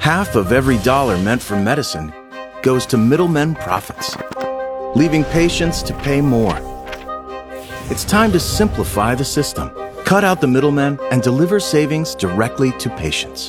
Half of every dollar meant for medicine goes to middlemen profits, leaving patients to pay more. It's time to simplify the system, cut out the middlemen, and deliver savings directly to patients.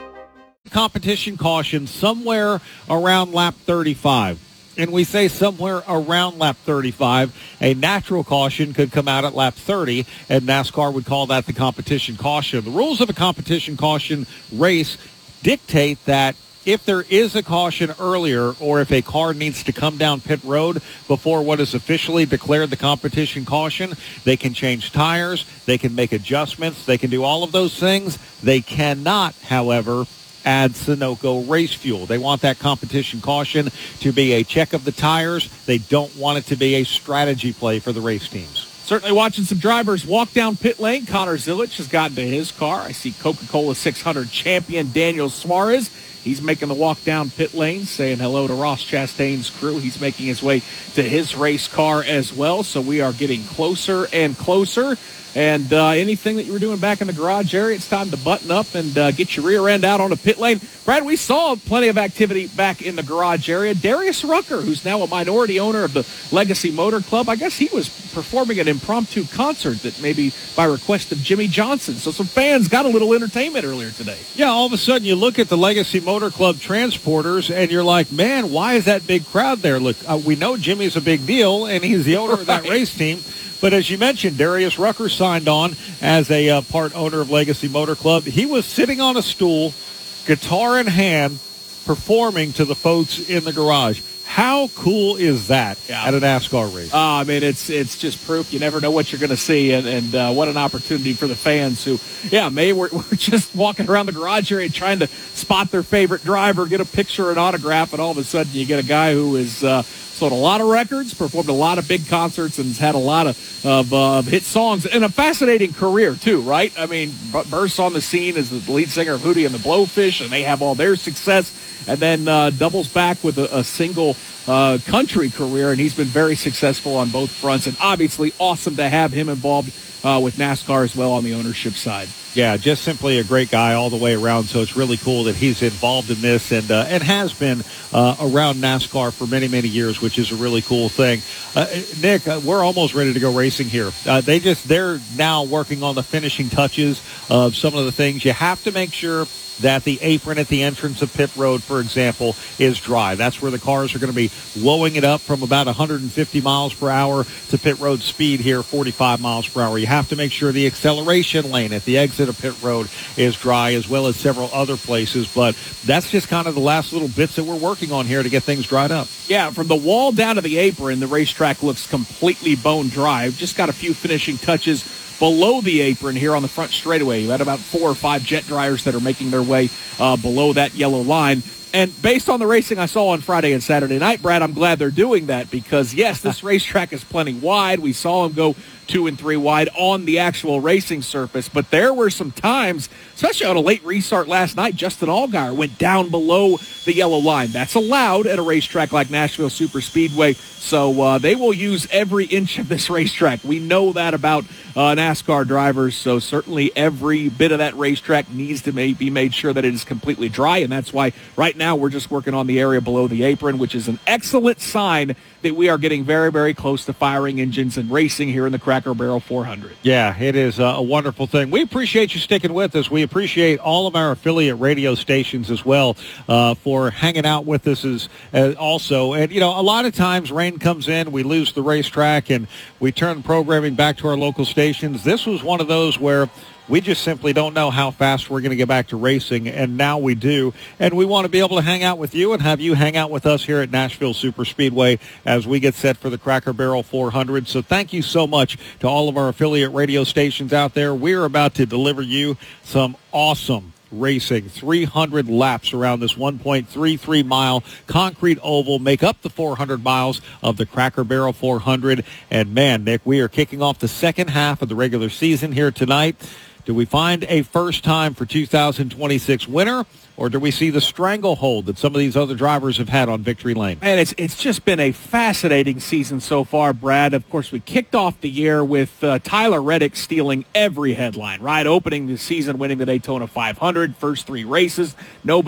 Competition caution somewhere around lap 35. And we say somewhere around lap 35. A natural caution could come out at lap 30, and NASCAR would call that the competition caution. The rules of a competition caution race dictate that if there is a caution earlier, or if a car needs to come down pit road before what is officially declared the competition caution, they can change tires, they can make adjustments, they can do all of those things. They cannot, however, add Sunoco race fuel. They want that competition caution to be a check of the tires. They don't want it to be a strategy play for the race teams. Certainly watching some drivers walk down pit lane. Connor Zilich has gotten to his car. I see Coca-Cola 600 champion Daniel Suarez. He's making the walk down pit lane, saying hello to Ross Chastain's crew. He's making his way to his race car as well. So we are getting closer and closer. And anything that you were doing back in the garage area, it's time to button up and get your rear end out on the pit lane. Brad, we saw plenty of activity back in the garage area. Darius Rucker, who's now a minority owner of the Legacy Motor Club, I guess he was performing an impromptu concert that maybe by request of Jimmy Johnson. So some fans got a little entertainment earlier today. Yeah, all of a sudden you look at the Legacy Motor Club transporters and you're like, man, why is that big crowd there? Look, we know Jimmy's a big deal and he's the owner of that race team. But as you mentioned, Darius Rucker signed on as a part owner of Legacy Motor Club. He was sitting on a stool, guitar in hand, performing to the folks in the garage. How cool is that at a NASCAR race? I mean, it's just proof. You never know what you're going to see, and what an opportunity for the fans who, maybe we're just walking around the garage area trying to spot their favorite driver, get a picture, an autograph, and all of a sudden you get a guy who is sold a lot of records, performed a lot of big concerts, and has had a lot of hit songs, and a fascinating career too, right? I mean, bursts on the scene as the lead singer of Hootie and the Blowfish, and they have all their success, and then doubles back with a single country career, and he's been very successful on both fronts, and obviously awesome to have him involved with NASCAR as well on the ownership side. Yeah, just simply a great guy all the way around, so it's really cool that he's involved in this and has been around NASCAR for many, many years, which is a really cool thing. Nick, we're almost ready to go racing here. They're now working on the finishing touches of some of the things. You have to make sure that the apron at the entrance of pit road, for example, is dry. That's where the cars are going to be blowing it up from about 150 miles per hour to pit road speed here, 45 miles per hour. You have to make sure the acceleration lane at the exit of pit road is dry, as well as several other places. But that's just kind of the last little bits that we're working on here to get things dried up. Yeah, from the wall down to the apron, the racetrack looks completely bone dry. We've just got a few finishing touches below the apron here on the front straightaway. You had about 4 or 5 jet dryers that are making their way below that yellow line. And based on the racing I saw on Friday and Saturday night, Brad, I'm glad they're doing that because, yes, this racetrack is plenty wide. We saw them go 2 and 3 wide on the actual racing surface. But there were some times, especially on a late restart last night, Justin Allgaier went down below the yellow line. That's allowed at a racetrack like Nashville Superspeedway. So they will use every inch of this racetrack. We know that about NASCAR drivers. So certainly every bit of that racetrack needs to be made sure that it is completely dry. And that's why right now we're just working on the area below the apron, which is an excellent sign that we are getting very, very close to firing engines and racing here in the Cracker Barrel 400. Yeah, it is a wonderful thing. We appreciate you sticking with us. We appreciate all of our affiliate radio stations as well for hanging out with us also. And, you know, a lot of times rain comes in, we lose the racetrack, and we turn programming back to our local stations. This was one of those where we just simply don't know how fast we're going to get back to racing, and now we do. And we want to be able to hang out with you and have you hang out with us here at Nashville Superspeedway as we get set for the Cracker Barrel 400. So thank you so much to all of our affiliate radio stations out there. We're about to deliver you some awesome racing. 300 laps around this 1.33-mile concrete oval make up the 400 miles of the Cracker Barrel 400. And, man, Nick, we are kicking off the second half of the regular season here tonight. Do we find a first time for 2026 winner, or do we see the stranglehold that some of these other drivers have had on victory lane? Man, it's just been a fascinating season so far, Brad. Of course, we kicked off the year with Tyler Reddick stealing every headline, right? Opening the season, winning the Daytona 500, first 3 races. Nobody